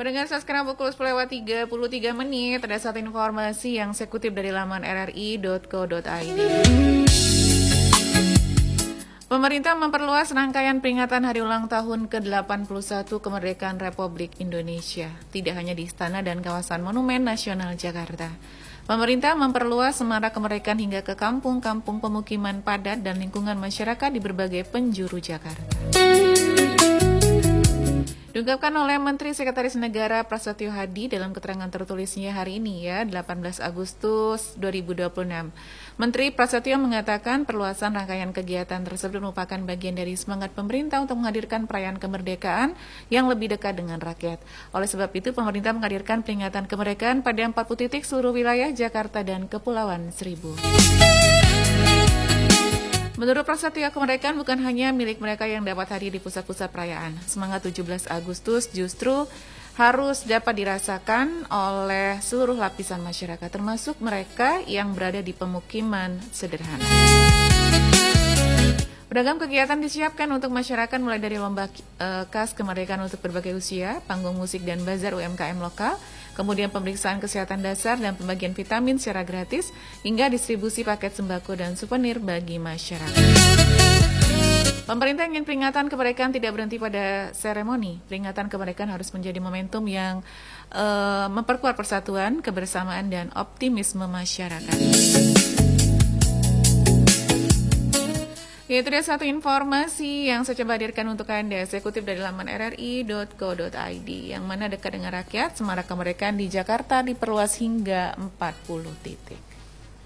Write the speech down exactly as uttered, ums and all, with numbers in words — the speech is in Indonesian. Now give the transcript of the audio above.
Pendengar sekarang pukul sepuluh lewat tiga puluh tiga menit, ada satu informasi yang saya kutip dari laman r r i dot co dot i d. Pemerintah memperluas rangkaian peringatan hari ulang tahun ke delapan puluh satu kemerdekaan Republik Indonesia, tidak hanya di Istana dan kawasan Monumen Nasional Jakarta. Pemerintah memperluas semarak kemerdekaan hingga ke kampung-kampung pemukiman padat dan lingkungan masyarakat di berbagai penjuru Jakarta. Diungkapkan oleh Menteri Sekretaris Negara Prasetyo Hadi dalam keterangan tertulisnya hari ini ya, delapan belas Agustus dua ribu dua puluh enam. Menteri Prasetyo mengatakan perluasan rangkaian kegiatan tersebut merupakan bagian dari semangat pemerintah untuk menghadirkan perayaan kemerdekaan yang lebih dekat dengan rakyat. Oleh sebab itu, pemerintah menghadirkan peringatan kemerdekaan pada empat puluh titik seluruh wilayah Jakarta dan Kepulauan Seribu. Menurut Prasetyo, kemerdekaan bukan hanya milik mereka yang dapat hadir di pusat-pusat perayaan. Semangat tujuh belas Agustus justru harus dapat dirasakan oleh seluruh lapisan masyarakat, termasuk mereka yang berada di pemukiman sederhana. Beragam kegiatan disiapkan untuk masyarakat, mulai dari lomba e, khas kemerdekaan untuk berbagai usia, panggung musik dan bazar U M K M lokal, kemudian pemeriksaan kesehatan dasar dan pembagian vitamin secara gratis, hingga distribusi paket sembako dan souvenir bagi masyarakat. Pemerintah ingin peringatan kemerdekaan tidak berhenti pada seremoni. Peringatan kemerdekaan harus menjadi momentum yang e, memperkuat persatuan, kebersamaan, dan optimisme masyarakat. Ya, itu dia satu informasi yang saya coba hadirkan untuk Anda. Saya kutip dari laman r r i dot co dot i d, yang mana dekat dengan rakyat, semarak kemerdekaan di Jakarta diperluas hingga empat puluh titik.